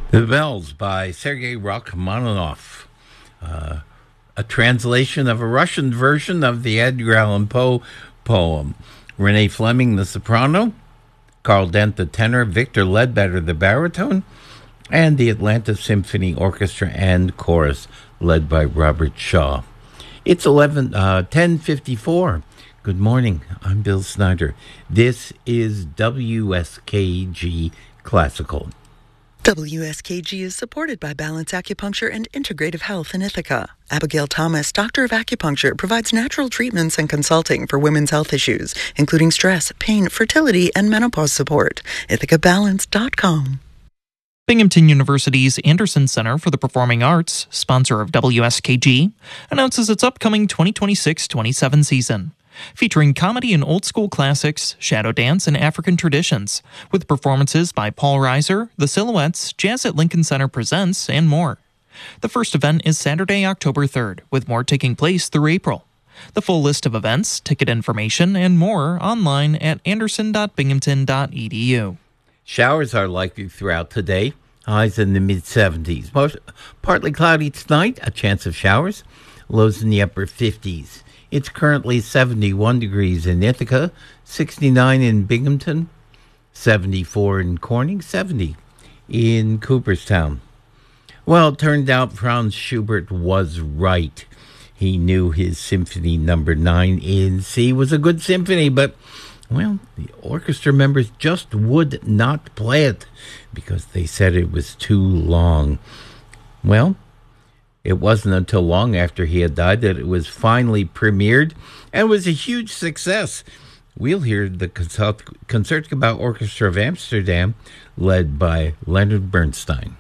The Bells by Sergei Rachmaninoff, a translation of a Russian version of the Edgar Allan Poe poem. Renee Fleming, the soprano, Carl Dent, the tenor, Victor Ledbetter, the baritone, and the Atlanta Symphony Orchestra and Chorus, led by Robert Shaw. It's 10:54. Good morning. I'm Bill Snyder. This is WSKG Classical. WSKG is supported by Balance Acupuncture and Integrative Health in Ithaca. Abigail Thomas, Doctor of Acupuncture, provides natural treatments and consulting for women's health issues, including stress, pain, fertility, and menopause support. IthacaBalance.com. Binghamton University's Anderson Center for the Performing Arts, sponsor of WSKG, announces its upcoming 2026-27 season, featuring comedy and old-school classics, shadow dance, and African traditions, with performances by Paul Reiser, The Silhouettes, Jazz at Lincoln Center Presents, and more. The first event is Saturday, October 3rd, with more taking place through April. The full list of events, ticket information, and more online at anderson.binghamton.edu. Showers are likely throughout today. Highs in the mid-70s. Partly cloudy tonight, a chance of showers. Lows in the upper 50s. It's currently 71 degrees in Ithaca, 69 in Binghamton, 74 in Corning, 70 in Cooperstown. Well, it turned out Franz Schubert was right. He knew his Symphony No. 9 in C was a good symphony, but, well, the orchestra members just would not play it because they said it was too long. Well, it wasn't until long after he had died that it was finally premiered and was a huge success. We'll hear the Concertgebouw Orchestra of Amsterdam, led by Leonard Bernstein.